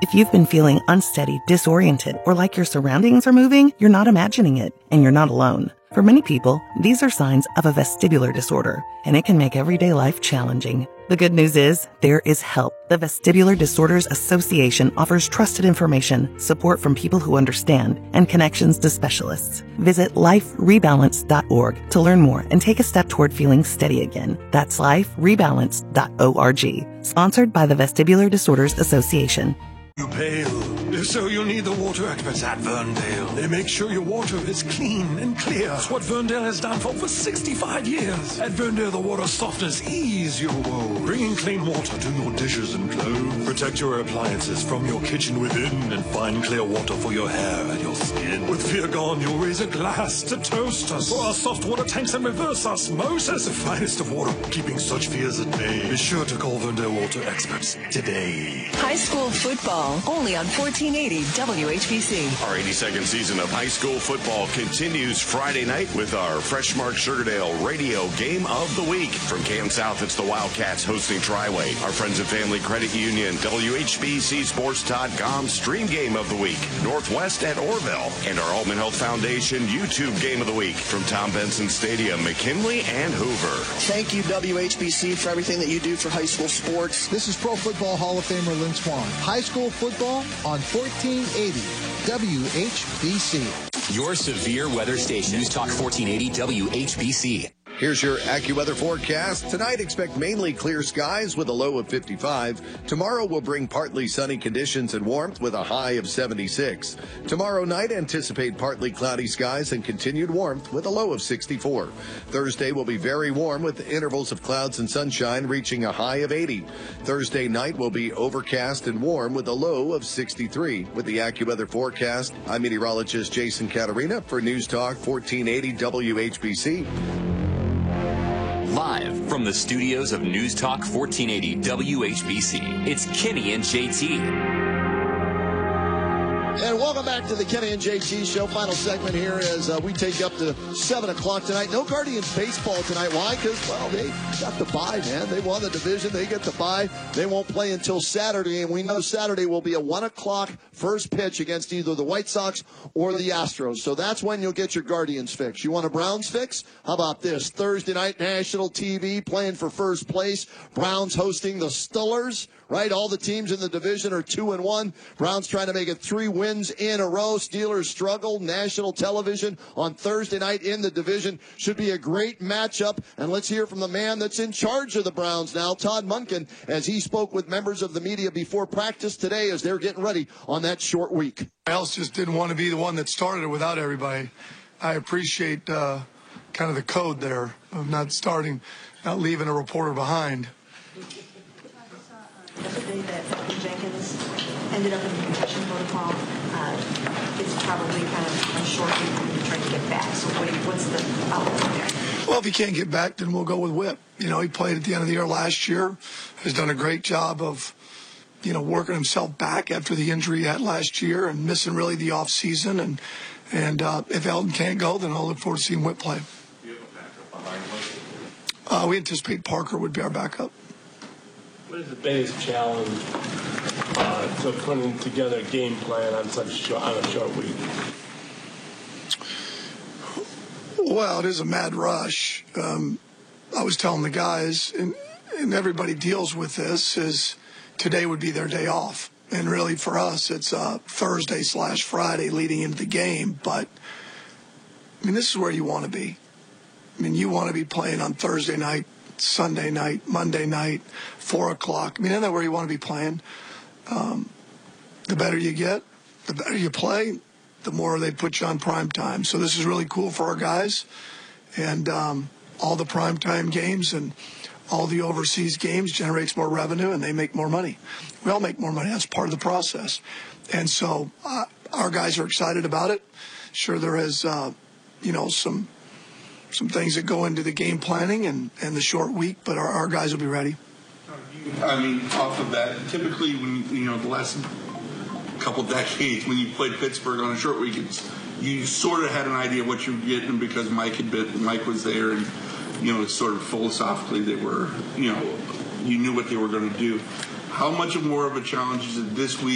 If you've been feeling unsteady, disoriented, or like your surroundings are moving, you're not imagining it, and you're not alone. For many people, these are signs of a vestibular disorder, and it can make everyday life challenging. The good news is, there is help. The Vestibular Disorders Association offers trusted information, support from people who understand, and connections to specialists. Visit liferebalance.org to learn more and take a step toward feeling steady again. That's liferebalance.org. Sponsored by the Vestibular Disorders Association. You pale. If so, you'll need the water experts at Verndale. They make sure your water is clean and clear. It's what Verndale has done for 65 years. At Verndale, the water softness ease your woe, bringing clean water to your dishes and clothes. Protect your appliances from your kitchen within and find clear water for your hair and your skin. With fear gone, you'll raise a glass to toast us. For our soft water tanks and reverse osmosis. The finest of water, keeping such fears at bay. Be sure to call Verndale Water Experts today. High school football, only on 1480 WHBC. Our 82nd season of high school football continues Friday night with our Freshmark Sugardale Radio Game of the Week. From Cam South, it's the Wildcats hosting Triway. Our Friends and Family Credit Union, WHBCSports.com Stream Game of the Week. Northwest at Orville. And our Altman Health Foundation YouTube Game of the Week from Tom Benson Stadium, McKinley, and Hoover. Thank you, WHBC, for everything that you do for high school sports. This is Pro Football Hall of Famer Lynn Swan. High school football on 1480 WHBC. Your severe weather station. News Talk 1480 WHBC. Here's your AccuWeather forecast. Tonight, expect mainly clear skies with a low of 55. Tomorrow will bring partly sunny conditions and warmth with a high of 76. Tomorrow night, anticipate partly cloudy skies and continued warmth with a low of 64. Thursday will be very warm with intervals of clouds and sunshine reaching a high of 80. Thursday night will be overcast and warm with a low of 63. With the AccuWeather forecast, I'm meteorologist Jason Caterina for News Talk 1480 WHBC. Live from the studios of News Talk 1480 WHBC, it's Kenny and JT. And welcome back to the Kenny and JT Show. Final segment here as we take you up to 7 o'clock tonight. No Guardians baseball tonight. Why? Because, well, they got the bye, man. They won the division. They get the bye. They won't play until Saturday, and we know Saturday will be a 1 o'clock first pitch against either the White Sox or the Astros. So that's when you'll get your Guardians fix. You want a Browns fix? How about this? Thursday night, national TV playing for first place. Browns hosting the Steelers. Right, all the teams in the division are 2-1. Browns trying to make it 3 wins in a row. Steelers struggle. National television on Thursday night in the division. Should be a great matchup. And let's hear from the man that's in charge of the Browns now, Todd Monken, as he spoke with members of the media before practice today as they're getting ready on that short week. I else just didn't want to be the one that started it without everybody. I appreciate kind of the code there of not leaving a reporter behind. Yesterday that Jenkins ended up in the concussion protocol. It's probably kind of a short week for him to try to get back. So what's the outlook there? Well, if he can't get back, then we'll go with Whip. You know, he played at the end of the year last year, has done a great job of, working himself back after the injury he had last year and missing really the off season. And if Eldon can't go, then I'll look forward to seeing Whip play. Do you have a backup behind Whip? We anticipate Parker would be our backup. What is the biggest challenge to putting together a game plan on a short week? Well, it is a mad rush. I was telling the guys, and everybody deals with this, is today would be their day off. And really for us, it's Thursday/Friday leading into the game. But, this is where you want to be. You want to be playing on Thursday night, Sunday night, Monday night, 4 o'clock. Isn't that where you want to be playing? The better you get, the better you play, the more they put you on prime time. So this is really cool for our guys. And all the prime time games and all the overseas games generates more revenue, and they make more money. We all make more money. That's part of the process. And so our guys are excited about it. Sure, there is, some things that go into the game planning and the short week, but our guys will be ready. Off of that, typically when, the last couple decades, when you played Pittsburgh on a short week, you sort of had an idea of what you were getting because Mike was there, and, sort of philosophically they were, you knew what they were going to do. How much more of a challenge is it this week?